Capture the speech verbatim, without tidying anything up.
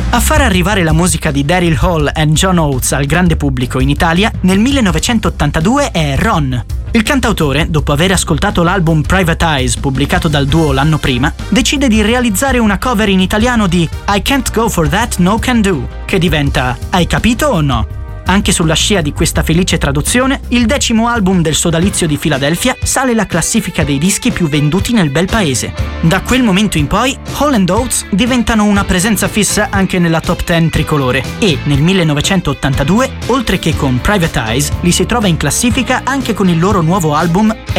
A far arrivare la musica di Daryl Hall e John Oates al grande pubblico in Italia nel millenovecentottantadue è Ron. Il cantautore, dopo aver ascoltato l'album Private Eyes pubblicato dal duo l'anno prima, decide di realizzare una cover in italiano di I Can't Go For That No Can Do, che diventa Hai capito o no? Anche sulla scia di questa felice traduzione, il decimo album del sodalizio di Philadelphia sale la classifica dei dischi più venduti nel bel paese. Da quel momento in poi, Hall and Oates diventano una presenza fissa anche nella top dieci tricolore e, nel millenovecentottantadue, oltre che con Private Eyes, li si trova in classifica anche con il loro nuovo album